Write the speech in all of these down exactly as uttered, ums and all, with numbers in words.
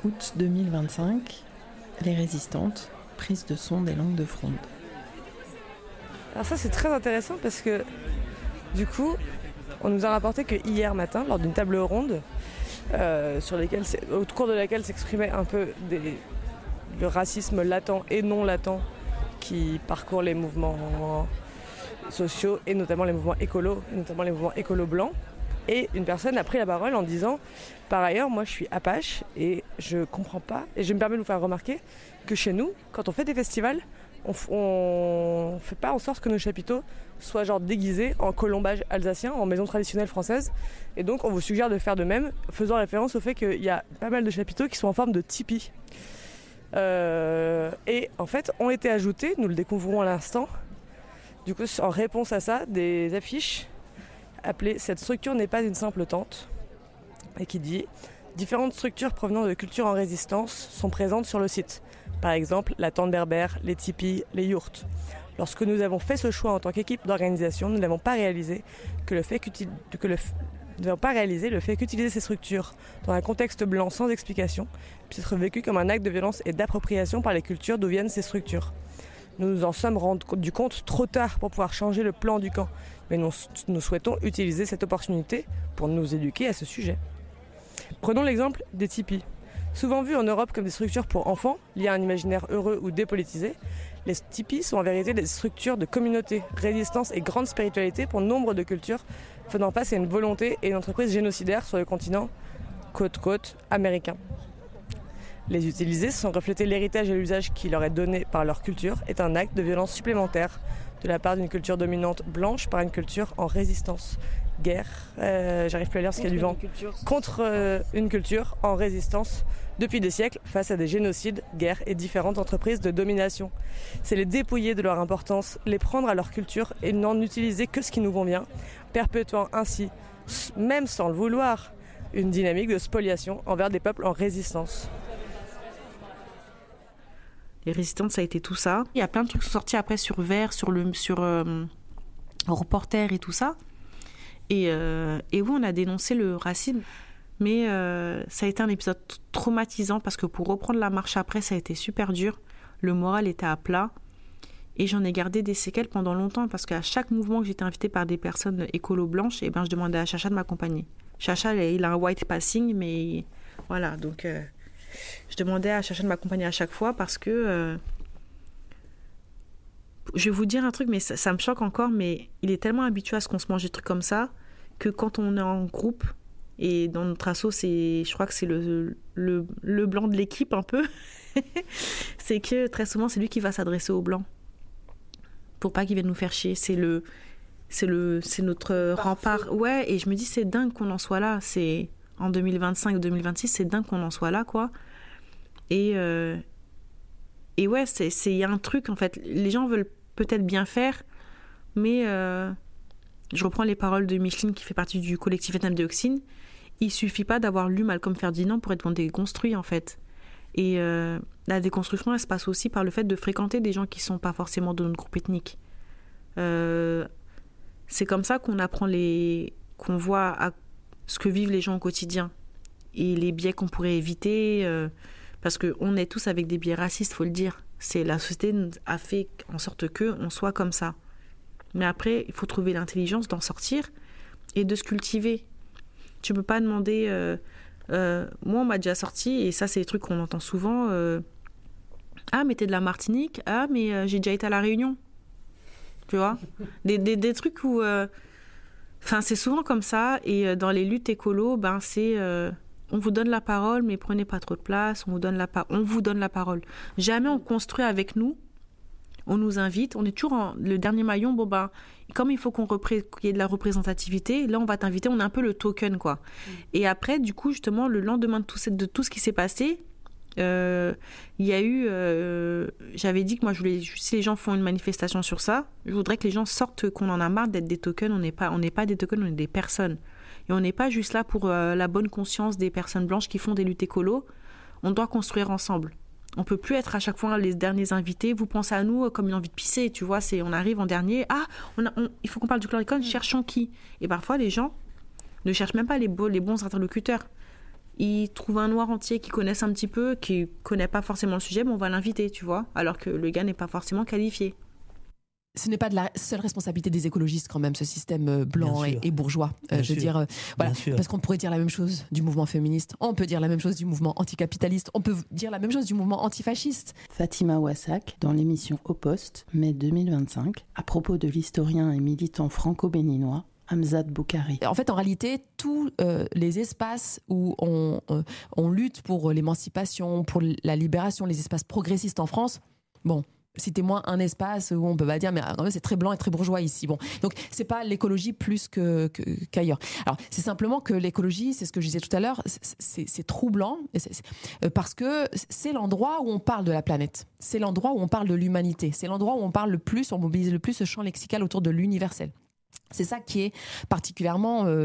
Août deux mille vingt-cinq, les résistantes, prise de son des langues de fronde. Alors ça c'est très intéressant parce que du coup on nous a rapporté que hier matin lors d'une table ronde euh, sur lesquelles, au cours de laquelle s'exprimait un peu des, le racisme latent et non latent qui parcourt les mouvements sociaux et notamment les mouvements écolos, notamment les mouvements écolos blancs. Et une personne a pris la parole en disant « Par ailleurs, moi je suis apache et je comprends pas, et je me permets de vous faire remarquer que chez nous, quand on fait des festivals, on, f- on fait pas en sorte que nos chapiteaux soient genre déguisés en colombage alsacien, en maison traditionnelle française. Et donc on vous suggère de faire de même, faisant référence au fait qu'il y a pas mal de chapiteaux qui sont en forme de tipi. Euh, et en fait, ont été ajoutés, nous le découvrons à l'instant, du coup en réponse à ça, des affiches appelé « Cette structure n'est pas une simple tente » et qui dit « Différentes structures provenant de cultures en résistance sont présentes sur le site. Par exemple, la tente berbère, les tipis, les yourtes. Lorsque nous avons fait ce choix en tant qu'équipe d'organisation, nous n'avons pas réalisé que le fait qu'util... que le f... nous n'avons pas réalisé le fait qu'utiliser ces structures dans un contexte blanc sans explication puisse être vécu comme un acte de violence et d'appropriation par les cultures d'où viennent ces structures. Nous nous en sommes rendus compte trop tard pour pouvoir changer le plan du camp, mais nous, nous souhaitons utiliser cette opportunité pour nous éduquer à ce sujet. » Prenons l'exemple des tipis. Souvent vus en Europe comme des structures pour enfants, liées à un imaginaire heureux ou dépolitisé, les tipis sont en vérité des structures de communauté, résistance et grande spiritualité pour nombre de cultures, faisant face à une volonté et une entreprise génocidaire sur le continent côte-côte américain. Les utiliser sans refléter l'héritage et l'usage qui leur est donné par leur culture est un acte de violence supplémentaire de la part d'une culture dominante blanche par une culture en résistance. Guerre, euh, j'arrive plus à lire parce qu'il y a du vent, contre euh, une culture en résistance depuis des siècles face à des génocides, guerres et différentes entreprises de domination. C'est les dépouiller de leur importance, les prendre à leur culture et n'en utiliser que ce qui nous convient, perpétuant ainsi, même sans le vouloir, une dynamique de spoliation envers des peuples en résistance. Les résistantes, ça a été tout ça. Il y a plein de trucs qui sont sortis après sur Vert, sur le sur euh, Reporter et tout ça. Et, euh, et oui, on a dénoncé le racisme. Mais euh, ça a été un épisode traumatisant parce que pour reprendre la marche après, ça a été super dur. Le moral était à plat. Et j'en ai gardé des séquelles pendant longtemps parce qu'à chaque mouvement que j'étais invitée par des personnes écolo blanches, et ben, je demandais à Chacha de m'accompagner. Chacha, il a un white passing, mais voilà, donc... Euh, je demandais à Chacha de m'accompagner à chaque fois parce que euh, je vais vous dire un truc, mais ça, ça me choque encore, mais il est tellement habitué à ce qu'on se mange des trucs comme ça que quand on est en groupe et dans notre asso, c'est, je crois que c'est le, le, le blanc de l'équipe un peu, c'est que très souvent c'est lui qui va s'adresser aux blancs pour pas qu'ils viennent nous faire chier. C'est le, c'est le, c'est notre Parfait. Rempart. Ouais, et je me dis c'est dingue qu'on en soit là. C'est en deux mille vingt-cinq, deux mille vingt-six, c'est dingue qu'on en soit là, quoi. Et, euh, et ouais, c'est, c'est, y a un truc, en fait. Les gens veulent peut-être bien faire, mais euh, je reprends les paroles de Micheline, qui fait partie du collectif Vietnam Dioxine. Il suffit pas d'avoir lu Malcolm Ferdinand pour être déconstruit, en fait. Et euh, la déconstruction, elle se passe aussi par le fait de fréquenter des gens qui sont pas forcément de notre groupe ethnique. Euh, c'est comme ça qu'on apprend les... qu'on voit à ce que vivent les gens au quotidien et les biais qu'on pourrait éviter, euh, parce qu'on est tous avec des biais racistes, faut le dire. C'est, la société a fait en sorte qu'on soit comme ça. Mais après, il faut trouver l'intelligence d'en sortir et de se cultiver. Tu peux pas demander... Euh, euh, moi, on m'a déjà sorti, et ça, c'est des trucs qu'on entend souvent. Euh, ah, mais t'es de la Martinique. Ah, mais euh, j'ai déjà été à La Réunion. Tu vois, des, des, des trucs où... Euh, Enfin, c'est souvent comme ça, et dans les luttes écolo, ben c'est euh, on vous donne la parole, mais prenez pas trop de place. On vous donne la pa- on vous donne la parole. Jamais on construit avec nous. On nous invite, on est toujours en, le dernier maillon. Bon ben, comme il faut qu'on repré- qu'il y ait de la représentativité, là on va t'inviter. On est un peu le token, quoi. Mmh. Et après, du coup, justement, le lendemain de tout, de tout ce qui s'est passé, il euh, y a eu euh, j'avais dit que moi je voulais, si les gens font une manifestation sur ça, je voudrais que les gens sortent, qu'on en a marre d'être des tokens. On n'est pas, on n'est pas des tokens, on est des personnes, et on n'est pas juste là pour euh, la bonne conscience des personnes blanches qui font des luttes écolo. On doit construire ensemble. On peut plus être à chaque fois les derniers invités. Vous pensez à nous comme une envie de pisser, tu vois, c'est, on arrive en dernier, ah on a, on, il faut qu'on parle du chlordécone, cherchons qui. Et parfois les gens ne cherchent même pas les, beaux, les bons interlocuteurs. ils trouvent un noir entier qu'ils connaissent un petit peu, qui connaît pas forcément le sujet, mais on va l'inviter, tu vois, alors que le gars n'est pas forcément qualifié. Ce n'est pas de la seule responsabilité des écologistes quand même, ce système blanc et, et bourgeois. Euh, je veux dire, euh, voilà, parce qu'on pourrait dire la même chose du mouvement féministe, on peut dire la même chose du mouvement anticapitaliste, on peut dire la même chose du mouvement antifasciste. Fatima Wassak, dans l'émission Au Poste, mai deux mille vingt-cinq, à propos de l'historien et militant franco-béninois Hamzat Boukari. En fait, en réalité, tous euh, les espaces où on, euh, on lutte pour l'émancipation, pour la libération, les espaces progressistes en France, bon... Citez-moi un espace où on peut pas dire mais quand même c'est très blanc et très bourgeois ici. Bon, donc c'est pas l'écologie plus que, que qu'ailleurs. Alors c'est simplement que l'écologie, c'est ce que je disais tout à l'heure, c'est, c'est, c'est troublant c'est, c'est, parce que c'est l'endroit où on parle de la planète, c'est l'endroit où on parle de l'humanité, c'est l'endroit où on parle le plus, on mobilise le plus ce champ lexical autour de l'universel. C'est ça qui est particulièrement euh,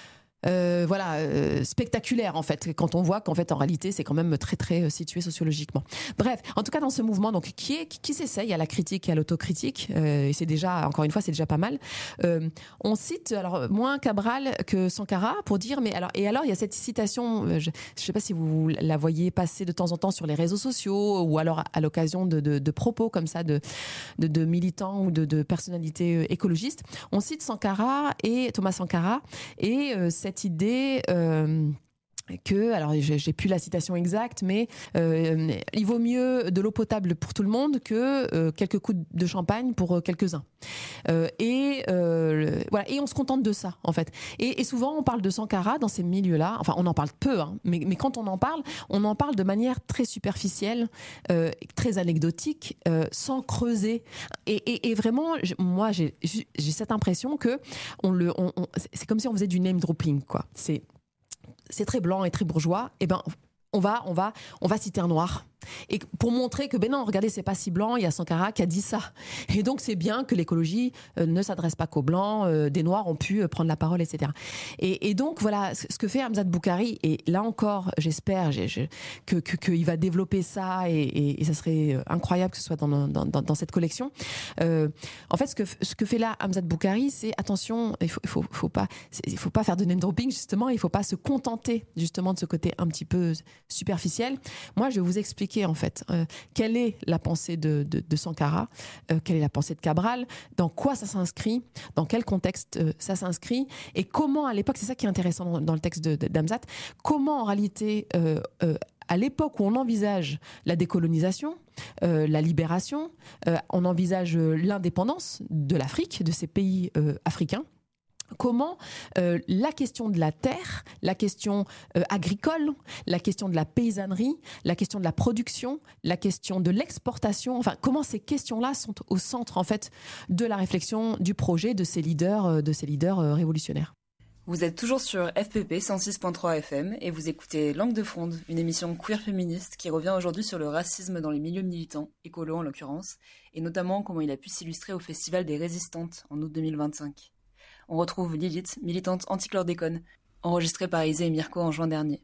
Euh, voilà, euh, spectaculaire en fait, quand on voit qu'en fait en réalité c'est quand même très très euh, situé sociologiquement. Bref, en tout cas dans ce mouvement donc qui est qui, qui s'essaye à la critique et à l'autocritique, euh, et c'est déjà encore une fois c'est déjà pas mal. Euh, on cite alors moins Cabral que Sankara pour dire mais alors et alors il y a cette citation, euh, je, je sais pas si vous la voyez passer de temps en temps sur les réseaux sociaux ou alors à l'occasion de, de, de propos comme ça de de, de militants ou de, de personnalités écologistes. On cite Sankara et Thomas Sankara et euh, cette idée euh, que, alors j'ai, j'ai plus la citation exacte, mais euh, il vaut mieux de l'eau potable pour tout le monde que euh, quelques coups de champagne pour quelques-uns. Euh, et euh, voilà, et on se contente de ça en fait. Et, et souvent on parle de Sankara dans ces milieux-là. Enfin, on en parle peu, hein, mais, mais quand on en parle, on en parle de manière très superficielle, euh, très anecdotique, euh, sans creuser. Et, et, et vraiment, moi, j'ai, j'ai cette impression que on le, on, on, c'est comme si on faisait du name dropping, quoi. C'est c'est très blanc et très bourgeois, et ben on va, on va, on va citer un noir. Et pour montrer que, ben non, regardez, c'est pas si blanc, il y a Sankara qui a dit ça. Et donc, c'est bien que l'écologie euh, ne s'adresse pas qu'aux blancs, euh, des noirs ont pu euh, prendre la parole, et cetera. Et, et donc, voilà, ce que fait Hamzat Boukari, et là encore, j'espère j'ai, j'ai, que, que, qu'il va développer ça, et, et, et ça serait incroyable que ce soit dans, dans, dans, dans cette collection. Euh, en fait, ce que, ce que fait là Hamzat Boukari, c'est, attention, il faut, il faut, faut pas, il faut pas faire de name dropping, justement, il faut pas se contenter, justement, de ce côté un petit peu superficiel. Moi, je vais vous expliquer en fait euh, quelle est la pensée de, de, de Sankara, euh, quelle est la pensée de Cabral, dans quoi ça s'inscrit, dans quel contexte euh, ça s'inscrit, et comment à l'époque, c'est ça qui est intéressant dans, dans le texte de, de, d'Hamzat, comment en réalité euh, euh, à l'époque où on envisage la décolonisation, euh, la libération, euh, on envisage l'indépendance de l'Afrique, de ces pays euh, africains, comment euh, la question de la terre, la question euh, agricole, la question de la paysannerie, la question de la production, la question de l'exportation, enfin comment ces questions-là sont au centre en fait de la réflexion du projet de ces leaders, euh, de ces leaders euh, révolutionnaires. Vous êtes toujours sur F P P cent six point trois F M et vous écoutez Langue de Fronde, une émission queer féministe qui revient aujourd'hui sur le racisme dans les milieux militants, écolo en l'occurrence, et notamment comment il a pu s'illustrer au Festival des Résistantes en août deux mille vingt-cinq. On retrouve Lilith, militante anti-chlordécone, enregistrée par Isée et Mirko en juin dernier.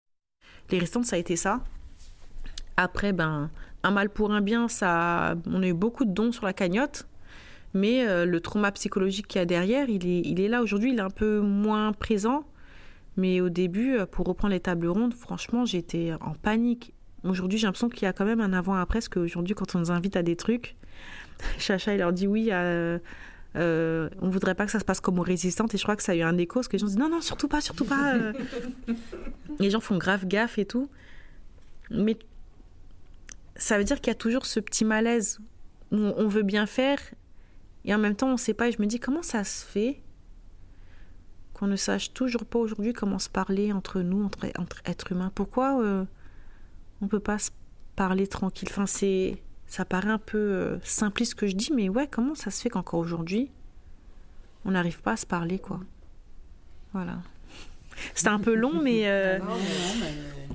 Les Résistantes, ça a été ça. Après, ben, un mal pour un bien, ça, on a eu beaucoup de dons sur la cagnotte, mais euh, le trauma psychologique qu'il y a derrière, il est, il est là aujourd'hui, il est un peu moins présent. Mais au début, pour reprendre les tables rondes, franchement, j'étais en panique. Aujourd'hui, j'ai l'impression qu'il y a quand même un avant-après, parce qu'aujourd'hui, quand on nous invite à des trucs, Chacha, il leur dit oui à... Euh, Euh, on ne voudrait pas que ça se passe comme aux résistantes, et je crois que ça a eu un écho parce que les gens disent non non surtout pas surtout pas euh. Les gens font grave gaffe et tout, mais ça veut dire qu'il y a toujours ce petit malaise où on veut bien faire et en même temps on ne sait pas, et je me dis comment ça se fait qu'on ne sache toujours pas aujourd'hui comment se parler entre nous, entre, entre êtres humains. Pourquoi euh, on ne peut pas se parler tranquille? Enfin, c'est Ça paraît un peu euh, simpliste ce que je dis, mais ouais, comment ça se fait qu'encore aujourd'hui, on n'arrive pas à se parler, quoi. Voilà. C'était un peu long, mais... Euh... Non, non, mais...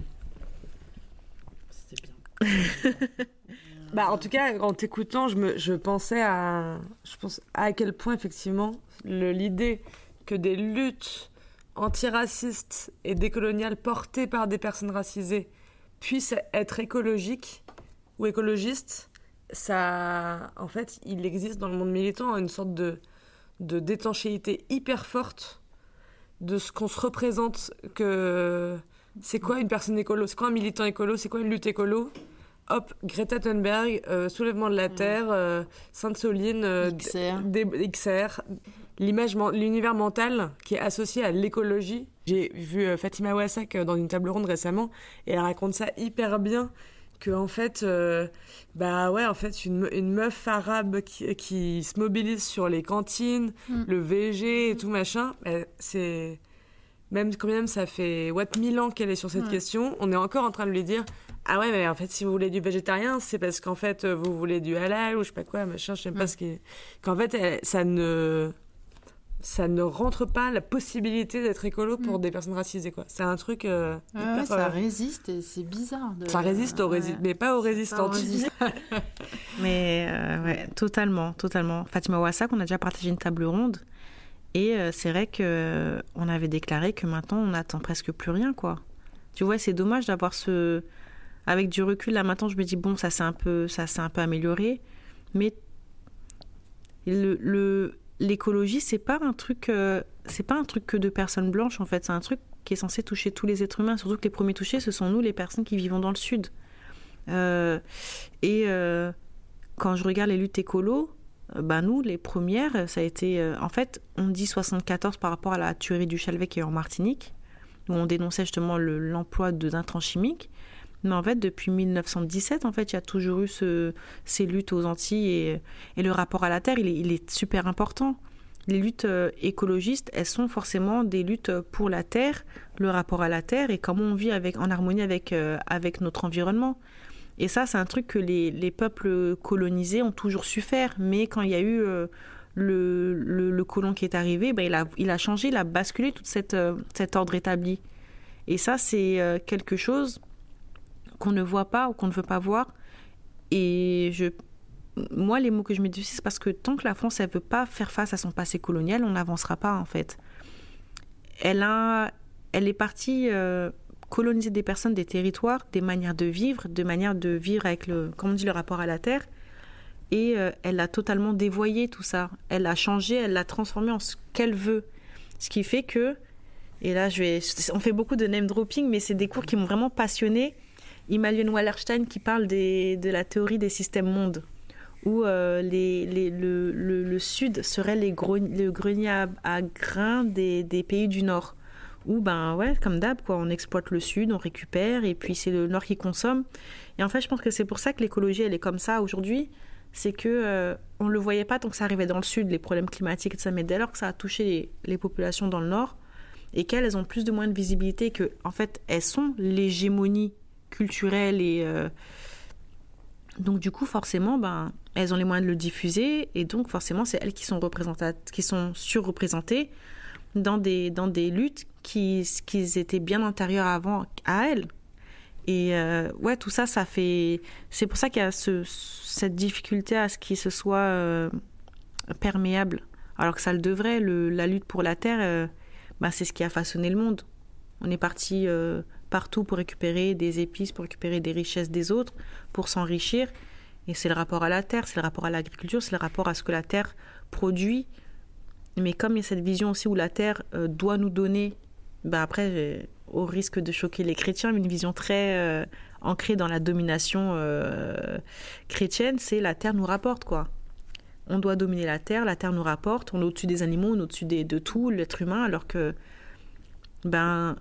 C'était bien. Bah, en tout cas, en t'écoutant, je, me, je pensais à, je pense à quel point, effectivement, le, l'idée que des luttes antiracistes et décoloniales portées par des personnes racisées puissent être écologiques ou écologiste, ça, en fait, il existe dans le monde militant une sorte de, de d'étanchéité hyper forte de ce qu'on se représente que c'est quoi une personne écolo, c'est quoi un militant écolo, c'est quoi une lutte écolo. Hop, Greta Thunberg, euh, soulèvement de la mmh. Terre, euh, Sainte-Soline, euh, X R. D- D- X R, l'image, l'univers mental qui est associé à l'écologie. J'ai vu euh, Fatima Ouassak dans une table ronde récemment et elle raconte ça hyper bien, que en fait, euh, bah ouais, en fait, une, une meuf arabe qui, qui se mobilise sur les cantines, mmh. le V G et tout machin, bah, c'est même quand même ça fait what mille ans qu'elle est sur cette mmh. question, on est encore en train de lui dire. Ah ouais, mais en fait, si vous voulez du végétarien, c'est parce qu'en fait, vous voulez du halal ou je sais pas quoi, machin, je sais pas mmh. ce qui est... Qu'en fait, elle, ça ne... ça ne rentre pas la possibilité d'être écolo pour mmh. des personnes racisées, quoi. C'est un truc... Euh, ouais, hyper, ouais, ça euh... résiste et c'est bizarre. De... Ça résiste, aux rési... ouais. mais pas aux résistantes. Pas aux résist... mais euh, ouais, totalement, totalement. Fatima Ouassak, on a déjà partagé une table ronde et euh, c'est vrai qu'on euh, avait déclaré que maintenant, on n'attend presque plus rien, quoi. Tu vois, c'est dommage d'avoir ce... Avec du recul, là, maintenant, je me dis, bon, ça s'est un peu, ça s'est un peu amélioré. Mais le, le, l'écologie, c'est pas un truc, euh, c'est pas un truc que de personnes blanches, en fait. C'est un truc qui est censé toucher tous les êtres humains. Surtout que les premiers touchés, ce sont nous, les personnes qui vivons dans le Sud. Euh, et euh, quand je regarde les luttes écolo, euh, bah, nous, les premières, ça a été... Euh, en fait, on dit soixante-quatorze par rapport à la tuerie du Chalvet qui est en Martinique, où on dénonçait justement le, l'emploi de, d'intrants chimiques. Mais en fait, depuis mille neuf cent dix-sept, en fait, il y a toujours eu ce, ces luttes aux Antilles et, et le rapport à la terre, il est, il est super important. Les luttes euh, écologistes, elles sont forcément des luttes pour la terre, le rapport à la terre et comment on vit avec, en harmonie avec, euh, avec notre environnement. Et ça, c'est un truc que les, les peuples colonisés ont toujours su faire. Mais quand il y a eu euh, le, le, le colon qui est arrivé, ben, il, a, il a changé, il a basculé tout cette, euh, cet ordre établi. Et ça, c'est euh, quelque chose... qu'on ne voit pas ou qu'on ne veut pas voir. Et je, moi, les mots que je me dis, c'est parce que tant que la France, elle ne veut pas faire face à son passé colonial, on n'avancera pas, en fait. Elle, a, elle est partie euh, coloniser des personnes, des territoires, des manières de vivre, de manières de vivre avec, le, comme on dit, le rapport à la terre. Et euh, elle a totalement dévoyé tout ça. Elle a changé, elle l'a transformé en ce qu'elle veut. Ce qui fait que, et là, je vais, on fait beaucoup de name dropping, mais c'est des cours qui m'ont vraiment passionnée. Immanuel Wallerstein qui parle des, de la théorie des systèmes mondes, où euh, les, les, le, le, le Sud serait les gros, le grenier à, à grains des, des pays du Nord. Où, ben ouais, comme d'hab, quoi, on exploite le Sud, on récupère, et puis c'est le Nord qui consomme. Et en fait, je pense que c'est pour ça que l'écologie, elle est comme ça aujourd'hui. C'est qu'on euh, ne le voyait pas tant que ça arrivait dans le Sud, les problèmes climatiques et tout ça, mais dès lors que ça a touché les, les populations dans le Nord, et qu'elles elles ont plus de moins de visibilité, que en fait, elles sont l'hégémonie culturelle et euh... donc du coup forcément ben elles ont les moyens de le diffuser et donc forcément c'est elles qui sont représentées, qui sont surreprésentées dans des dans des luttes qui qui étaient bien antérieures avant à elles. Et euh, ouais, tout ça ça fait, c'est pour ça qu'il y a ce, cette difficulté à ce qu'il se soit euh, perméable alors que ça le devrait. Le, la lutte pour la terre euh, ben, c'est ce qui a façonné le monde. On est parti euh, partout pour récupérer des épices, pour récupérer des richesses des autres, pour s'enrichir. Et c'est le rapport à la terre, c'est le rapport à l'agriculture, c'est le rapport à ce que la terre produit. Mais comme il y a cette vision aussi où la terre euh, doit nous donner, ben après, euh, au risque de choquer les chrétiens, mais une vision très euh, ancrée dans la domination euh, chrétienne, c'est la terre nous rapporte, quoi. On doit dominer la terre, la terre nous rapporte, on est au-dessus des animaux, on est au-dessus des, de tout, l'être humain, alors que ben,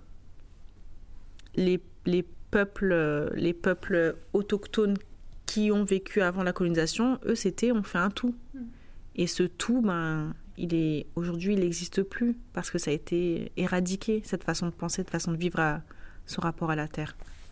les, les, peuples, les peuples autochtones qui ont vécu avant la colonisation, eux, c'était on fait un tout. Mmh. Et ce tout, ben, il est, aujourd'hui, il n'existe plus parce que ça a été éradiqué, cette façon de penser, cette façon de vivre, à, ce rapport à la terre.